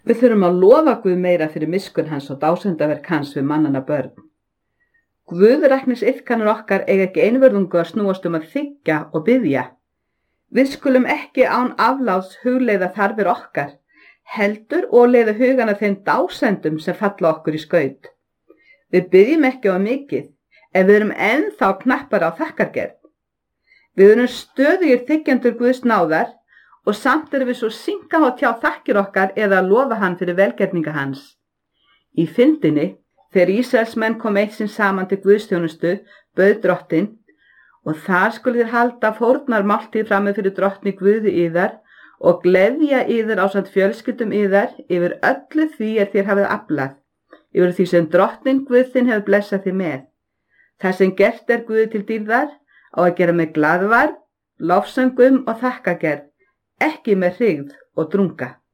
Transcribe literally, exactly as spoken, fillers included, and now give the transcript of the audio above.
Við þurfum að lofa Guð meira fyrir miskunn hans og dásendaverk hans við mannanna börn. Guðræknisiðkanir okkar eiga ekki einvörðungu að snúast um að þiggja og biðja. Við skulum ekki án afláts hugleiða þarfir okkar, heldur og leiða hugana þeim dásendum sem falla okkur í skaut. Við biðjum ekki á mikið, en við erum ennþá knappar á þakkargerð. Við erum stöðugir þiggjendur Guðs náðar og samt erum við svo synga á tjá þakkir okkar eða að lofa hann fyrir velgerninga hans. Í fyndinni, þegar Ísraelsmenn kom eitt sinn saman til Guðsþjónustu, bauð drottinn, og þar skulu þér halda fórnarmáltíð frammi fyrir drottni Guði yðar og gleðja yður ásamt fjölskyldum yðar yfir öllu því er þér hafið aflað, yfir því sem drottinn Guð þinn hefur blessað þig með. Það sem gert er Guði til dýrðar á að gera með glaðvar, lofsöngum og þakkagerð, ekki með hryggð og drunga.